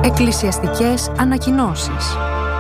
Εκκλησιαστικές ανακοινώσεις.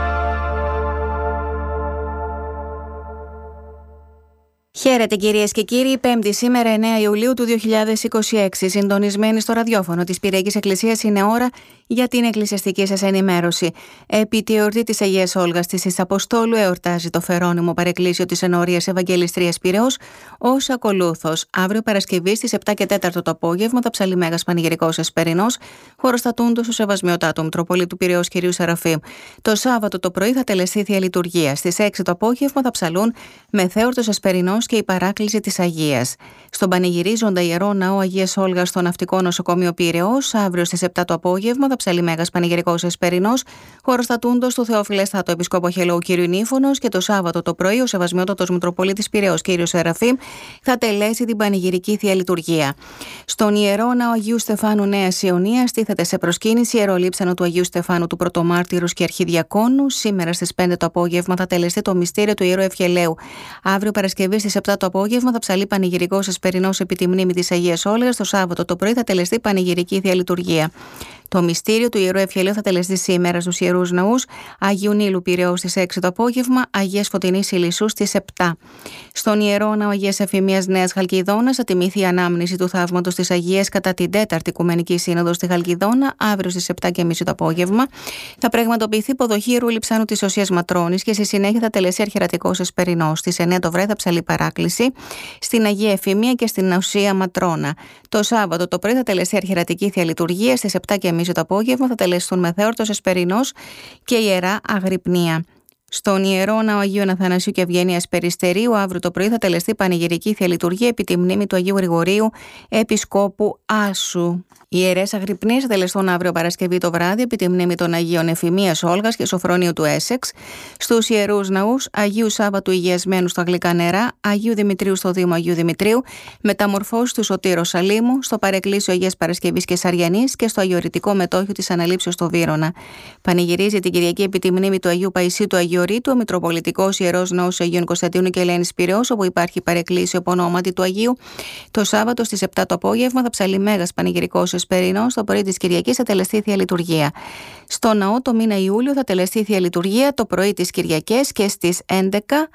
Χαίρετε κυρίες και κύριοι, Πέμπτη σήμερα 9 Ιουλίου του 2026. Συντονισμένοι στο ραδιόφωνο της Πυριακής Εκκλησίας είναι ώρα για την εκκλησιαστική σας ενημέρωση. Επί τη εορτή της Αγίας Όλγας της Αποστόλου εορτάζει το Φερόνιμο Παρεκκλήσιο της Ενορίας Ευαγγελιστρίας Πειραιώς ως ακολούθως. Αύριο Παρασκευή στις 7 και 4 το απόγευμα θα ψαλεί Μέγας Πανηγυρικός Εσπερινός, χωροστατούντος ο Σεβασμιωτάτου Μητροπολίτου Πειραιώς κ. Σεραφείμ. Το Σάββατο το πρωί θα τελεστεί Θεία Λειτουργία. Στις 6 το απόγευμα θα ψαλούν Μεθέορτος Εσπερινός και η Παράκληση της Αγίας. Στον πανηγυρίζοντα Ιερό Ναό Αγίας Όλγας στο Ναυτικό Νοσοκομείο Πειραιώς, αύριο στις 7 το απόγευμα θα ψαλεί Μέγας Πανηγυρικός Εσπερινός, χωροστατούντος του Θεοφιλέστατο Επισκόπο Χελαίου κ. Νύφωνος, και το Σάββατο το πρωί ο Σεβασμιότατος Μητροπολίτης Πειραιώς κ. Σεραφείμ θα τελέσει την πανηγυρική Θεία Λειτουργία. Στον Ιερό Ναό Αγίου Στεφάνου Νέας Ιωνίας στήθεται σε προσκύνηση ιερολείψανο του Αγίου Στεφάνου του Πρωτομάρτυρους και Αρχιδιακόνου. Σήμερα στις 5 το απόγευμα θα τελεστεί το μυστήριο του Ιερού Ευχελαίου. Αύριο Παρασκευή στις 7 το απόγευμα θα ψαλεί Πανηγυρικός Εσπερινός επί τη μνήμη της Αγίας Όλγας. Το Σάββατο το πρωί θα τελεστεί πανηγυρική Θεία Λειτουργία. Το μυστήριο του Ιερού Ευχελαίου θα τελεστεί σήμερα στους Ιερούς Ναούς Αγίου Νείλου Πειραιώς στις 6 το απόγευμα, Αγίας Φωτεινής Ηλισσού στις 7. Στον Ιερό Ναό Αγίας Εφημίας Νέας Χαλκιδόνας θα τιμηθεί η ανάμνηση του θαύματος της Αγίας κατά την 4η Οικουμενική Σύνοδο στη Χαλκιδόνα, αύριο στις 7:30 το απόγευμα. Θα πραγματοποιηθεί υποδοχή Ιερού Λειψάνου της Οσίας Ματρώνης και στη συνέχεια θα τελεστεί Αρχιερατικός Εσπερινός. Στις 9 το βράδυ θα ψαλεί Παράκληση στην Αγία Εφημία και στην Οσία Ματρώνα. Το Σάββατο το πρωί θα τελεστεί Αρχιερατική Θεία Λειτουργία. Στις 7:30 το απόγευμα θα τελεστούν Μεθέορτος Εσπερινός και Ιερά Αγρυπνία. Στον Ιερό Ναό Αγίου Αθανασίου και Ευγενίας Περιστερίου, αύριο το πρωί θα τελεστεί πανηγυρική Θεία Λειτουργία επί τη μνήμη του Αγίου Γρηγορίου Επισκόπου Άσου. Οι Ιερές Αγρυπνίες θα τελεστούν αύριο Παρασκευή το βράδυ επί τη μνήμη των Αγίων Εφημίας Όλγας και Σοφρονίου του Έσεξ. Στους Ιερούς Ναούς Αγίου Σάββατου Υγιασμένου στα Γλυκά Νερά, Αγίου Δημητρίου στο Δήμο Αγίου Δημητρίου, Μεταμορφώσεις του Σωτήρου Σαλήμου, στο Παρεκκλήσιο Αγίας Παρασκευής και Σαριανής και στο Αγιορητικό Μετόχιο της Αναλήψεως στο Βύρωνα. Πανηγυρίζει την Κυριακή επί τη μνήμη του Αγίου Παϊσίου του Αγιορείτου, ο Μητροπολιτικός Ιερός Ναός Αγίων Κωνσταντίνου και Ελένης Πειραιώς, όπου υπάρχει παρεκκλήσιο από ονόματι του Αγίου. Το Σάββατο στις 7 το απόγευμα θα ψαλεί Μέγας Πανηγυρικός Εσπερινός. Το πρωί της Κυριακής θα τελεστεί Θεία Λειτουργία. Στο ναό το μήνα Ιούλιο θα τελεστεί Θεία Λειτουργία το πρωί της Κυριακής και στις 11,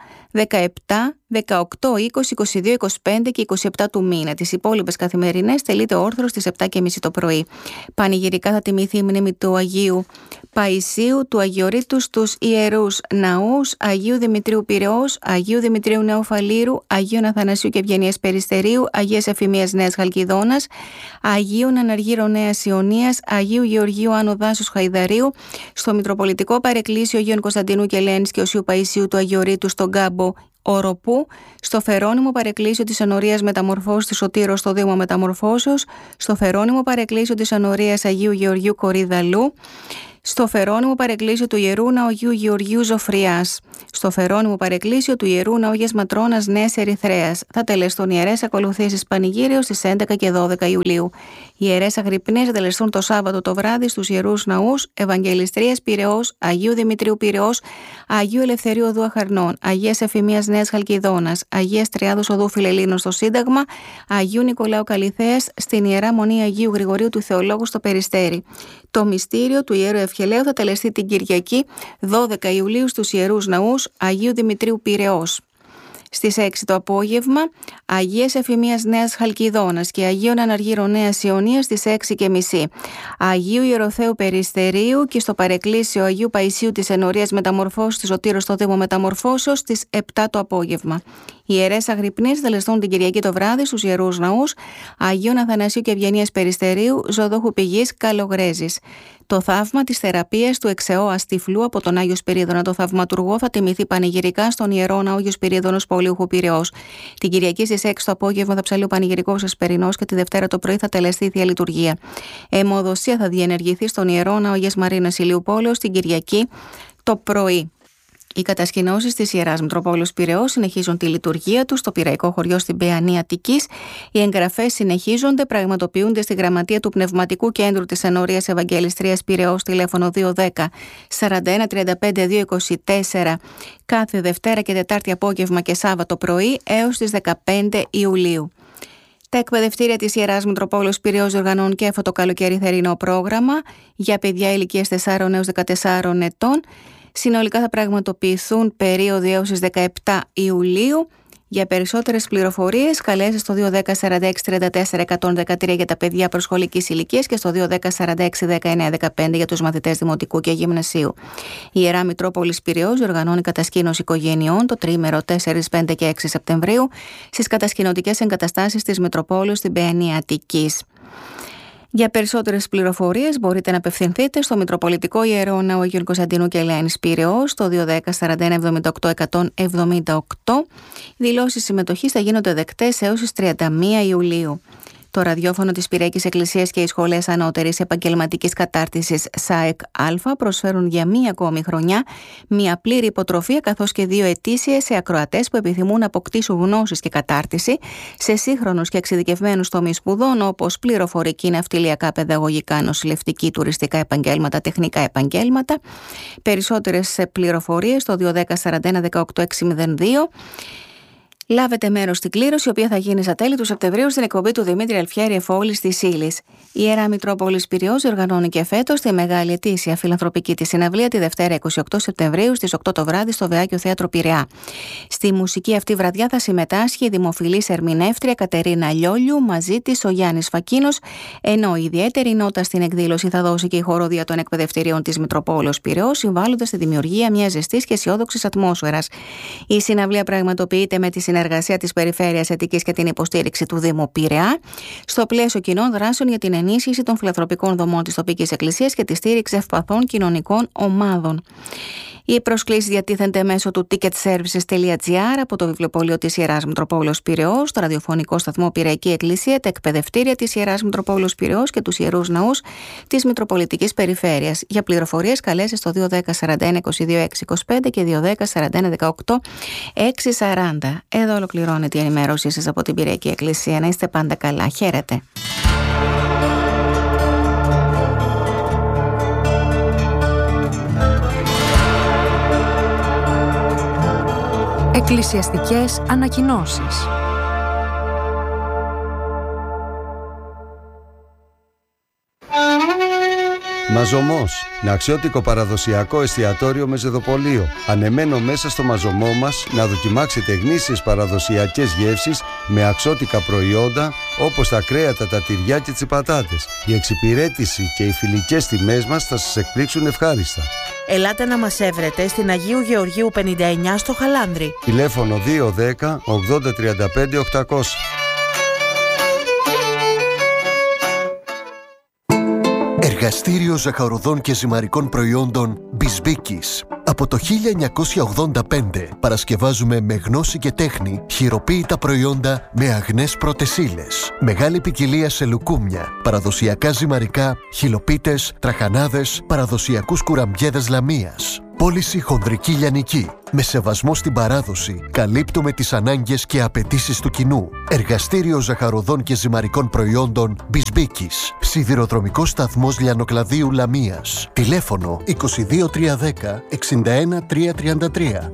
17, 18, 20, 22, 25 και 27 του μήνα. Τις υπόλοιπες καθημερινές τελείται όρθρος στις 7:30 το πρωί. Πανηγυρικά θα τιμηθεί η μνήμη του Αγίου Παϊσίου, του Αγιορείτου στους Ιερούς Ναούς Αγίου Δημητρίου Πειραιώς, Αγίου Δημητρίου Νεοφαλήρου, Αγίου Αθανασίου και Ευγενίας Περιστερίου, Αγίας Εφημίας Νέας Χαλκιδόνας, Αγίου Αναργύρου Νέας Ιωνίας, Αγίου Γεωργίου Άνω Δάσους Χαϊδαρίου, στο Μητροπολιτικό Παρεκκλήσιο Αγίων Κωνσταντίνου και Ελένης και Οσίου Παϊσίου του Αγιορείτου στον Κάμπο Οροπού, στο Φερόνιμο Παρεκκλήσιο της Ενορίας Μεταμορφώσεως της Σωτήρος στο Δήμο Μεταμορφώσεως, στο Φερόνιμο Παρεκκλήσιο της Ενορίας Αγίου Γεωργίου Κορίδαλου, στο Φερόνιμο Παρεκκλήσιο του Ιερού Ναού Αγίου Γεωργίου Ζωφριάς, στο Φερόνιμο Παρεκκλήσιο του Ιερού Ναού Αγίας Ματρώνας Νέας Ερυθρέας. Θα τελεστούν ιερές ακολουθήσεις πανηγύριου στις 11 και 12 Ιουλίου. Οι ιερές αγρυπνίες θα τελεστούν το Σάββατο το βράδυ στους Ιερούς Ναούς Ευαγγελιστρίας Πειραιώς, Αγίου Δημητρίου Πειραιώς, Αγίου Ελευθερίου Οδού Αχαρνών, Αγίας Εφημίας Νέας Χαλκιδόνας, Αγίας Τριάδος Οδού Φιλελλήνων στο Σύνταγμα, Αγίου Νικολάου Καλιθέας στην Ιερά Μονή Αγίου Γρηγορίου του Θεολόγου στο Περιστέρι. Το μυστήριο του Ιερού Ευχελαίου θα τελεστεί την Κυριακή 12 Ιουλίου στους Ιερούς Ναούς Αγίου Δημητρίου Πειραιώς. Στις 6 το απόγευμα, Αγίας Εφημίας Νέας Χαλκιδόνας και Αγίων Αναργύρων Νέας Ιωνίας στις 6:30. Αγίου Ιεροθέου Περιστερίου και στο Παρεκκλήσιο Αγίου Παϊσίου της Ενορίας Μεταμορφώσεως της Σωτήρος στο Δήμο Μεταμορφώσεως στις 7 το απόγευμα. Οι ιερές αγρυπνίες θα τελεστούν την Κυριακή το βράδυ στους Ιερούς Ναούς Αγίων Αθανασίου και Ευγενίας Περιστερίου, Ζωδόχου Πηγής, Καλογρέζης. Το θαύμα της θεραπείας του εξαιώας τυφλού από τον Άγιο Σπυρίδωνα το Θαυματουργό θα τιμηθεί πανηγυρικά στον Ιερό Ναό Άγιο Σπυρίδωνος Πολύουχου Πειραιώς. Την Κυριακή στις 6 το απόγευμα θα ψαλεί ο Πανηγυρικός Εσπερινός και τη Δευτέρα το πρωί θα τελεστεί η Θεία Λειτουργία. Αιμοδοσία θα διενεργηθεί στον Ιερό Ναό Αγίας Μαρίνας Ηλίου Πόλεως την Κυριακή το πρωί. Οι κατασκηνώσεις της Ιεράς Μητροπόλεως Πειραιώς συνεχίζουν τη λειτουργία τους στο Πειραϊκό Χωριό στην Παιανή Αττικής. Οι εγγραφές συνεχίζονται, πραγματοποιούνται στη Γραμματεία του Πνευματικού Κέντρου της Ενορίας Ευαγγελιστρίας Πειραιώς, τηλέφωνο 210 41 35 224, κάθε Δευτέρα και Τετάρτη απόγευμα και Σάββατο πρωί έως τις 15 Ιουλίου. Τα εκπαιδευτήρια της Ιεράς Μητροπόλεως Πειραιώς διοργανώνουν και αυτό το καλοκαίρι θερινό πρόγραμμα για παιδιά ηλικίας 4 έως 14 ετών. Συνολικά θα πραγματοποιηθούν περίοδοι έως τις 17 Ιουλίου. Για περισσότερες πληροφορίες καλέστε στο 210-46-34-113 για τα παιδιά προσχολικής ηλικίας και στο 210-46-19-15 για τους μαθητές δημοτικού και γυμνασίου. Η Ιερά Μητρόπολης Πειραιώς διοργανώνει κατασκήνωση οικογενειών το τριήμερο 4, 5 και 6 Σεπτεμβρίου στις κατασκηνωτικές εγκαταστάσεις της Μητροπόλεως στην Παιανία Αττικής. Για περισσότερες πληροφορίες μπορείτε να απευθυνθείτε στο Μητροπολιτικό Ιερό Ναό Αγίων Κωνσταντίνου και Ελένης Πειραιώς στο 210-41-78-178. Δηλώσεις συμμετοχής θα γίνονται δεκτές έως τις 31 Ιουλίου. Το ραδιόφωνο της Πυριακής Εκκλησίας και οι σχολές ανώτερης επαγγελματικής κατάρτισης ΣΑΕΚ-Α προσφέρουν για μία ακόμη χρονιά μία πλήρη υποτροφία καθώς και 2 ετήσιες σε ακροατές που επιθυμούν να αποκτήσουν γνώσεις και κατάρτιση σε σύγχρονους και εξειδικευμένους τομείς σπουδών όπως πληροφορική, ναυτιλιακά, παιδαγωγικά, νοσηλευτική, τουριστικά επαγγέλματα, τεχνικά επαγγέλματα. Περισσότερες πληροφορίες στο 210-41-18-602. Λάβετε μέρος στην κλήρωση, η οποία θα γίνει στα τέλη του Σεπτεμβρίου στην εκπομπή του Δημήτρη Αλφιέρη Εφώουλης της Ήλης. Η Ιερά Μητρόπολης Πειραιώς διοργανώνει και φέτος τη μεγάλη ετήσια φιλανθρωπική της συναυλία τη Δευτέρα 28 Σεπτεμβρίου στις 8 το βράδυ στο Βεάκιο Θέατρο Πειραιά. Στη μουσική αυτή βραδιά θα συμμετάσχει η δημοφιλής ερμηνεύτρια Κατερίνα Λιόλιου, μαζί της ο Γιάννης Φακίνος, ενώ η ιδιαίτερη νότα στην εκδήλωση θα δώσει και η χοροδία των εκπαιδευτηρίων της Μητροπόλεως Πειραιώς, συμβάλλοντας στη δημιουργία μιας ζεστής και αισιόδοξης ατμόσφαιρας. Η συναυλία πραγματοποιείται με τη συνεργασία της Περιφέρειας Αττικής και την υποστήριξη του Δήμου Πειραιά, στο πλαίσιο κοινών δράσεων για την ενίσχυση των φιλανθρωπικών δομών της τοπικής εκκλησίας και τη στήριξη ευπαθών κοινωνικών ομάδων. Οι προσκλήσεις διατίθενται μέσω του ticketservices.gr από το βιβλιοπωλείο της Ιεράς Μητροπόλεως Πειραιώς, το ραδιοφωνικό σταθμό Πυριακή Εκκλησία, τα εκπαιδευτήρια της Ιεράς Μητροπόλεως Πειραιώς και τους ιερούς ναούς της Μητροπολιτικής Περιφέρειας. Για πληροφορίες καλέστε στο 210-41-22-625 και 210-41-18-640. Εδώ ολοκληρώνεται η ενημέρωσή σας από την Πυριακή Εκκλησία. Να είστε πάντα καλά. Χαίρετε. Εκκλησιαστικές ανακοινώσεις. Μαζωμός, ναξιώτικο παραδοσιακό εστιατόριο με ζεδοπωλείο. Ανεμένο μέσα στο μαζωμό μας να δοκιμάξετε γνήσιες παραδοσιακές γεύσεις με αξιώτικα προϊόντα όπως τα κρέατα, τα τυριά και τις πατάτες. Η εξυπηρέτηση και οι φιλικές τιμές μας θα σας εκπλήξουν ευχάριστα. Ελάτε να μας έβρετε στην Αγίου Γεωργίου 59 στο Χαλάνδρι. Τηλέφωνο 210 80 35 800. Εργαστήριο ζαχαροδών και ζυμαρικών προϊόντων Μπισμπίκης. Από το 1985 παρασκευάζουμε με γνώση και τέχνη χειροποίητα προϊόντα με αγνές πρώτες ύλες. Μεγάλη ποικιλία σε λουκούμια, παραδοσιακά ζυμαρικά, χυλοπίτες, τραχανάδες, παραδοσιακούς κουραμπιέδες λαμίας. Πώληση χονδρική λιανική. Με σεβασμό στην παράδοση, καλύπτουμε τις ανάγκες και απαιτήσεις του κοινού. Εργαστήριο ζαχαροδών και ζυμαρικών προϊόντων Μπισμπίκης. Σιδηροδρομικός σταθμός Λιανοκλαδίου Λαμίας. Τηλέφωνο 22310 61 333.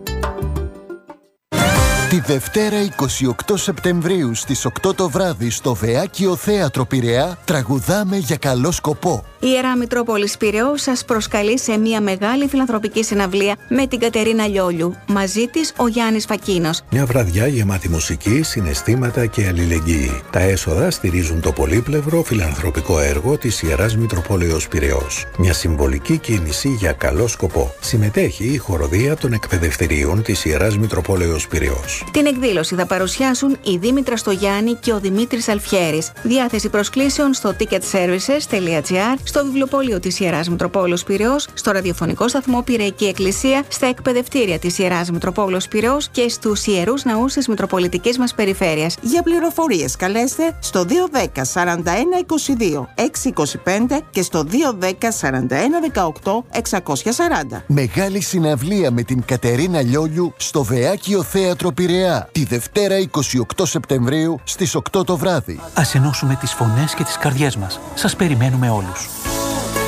Τη Δευτέρα 28 Σεπτεμβρίου στις 8 το βράδυ στο Βεάκιο Θέατρο Πειραιά τραγουδάμε για καλό σκοπό. Η Ιερά Μητρόπολης Πειραιώς σας προσκαλεί σε μια μεγάλη φιλανθρωπική συναυλία με την Κατερίνα Λιόλιου. Μαζί της ο Γιάννης Φακίνος. Μια βραδιά γεμάτη μουσική, συναισθήματα και αλληλεγγύη. Τα έσοδα στηρίζουν το πολύπλευρο φιλανθρωπικό έργο της Ιεράς Μητροπόλεως Πειραιώς. Μια συμβολική κίνηση για καλό σκοπό. Συμμετέχει η χοροδία των εκπαιδευτηρίων της Ιεράς Μητροπόλεως Πειραιώς. Την εκδήλωση θα παρουσιάσουν η Δήμητρα Στογιάννη και ο Δημήτρης Αλφιέρης. Διάθεση προσκλήσεων στο ticketservices.gr, στο βιβλιοπωλείο της Ιεράς Μητροπόλεως Πειραιώς, στο ραδιοφωνικό σταθμό Πυριακή Εκκλησία, στα εκπαιδευτήρια της Ιεράς Μητροπόλεως Πειραιώς και στους ιερούς ναούς της Μητροπολιτικής μας Περιφέρειας. Για πληροφορίες καλέστε στο 210 41 22 625 και στο 210 41 18 640. Μεγάλη συναυλία με την Κατερίνα Λιόλιου στο Βεάκιο Θέατρο Πειραιά τη Δευτέρα 28 Σεπτεμβρίου στις 8 το βράδυ. Ας ενώσουμε τις φωνές και τις καρδιές μας. Σας περιμένουμε όλους.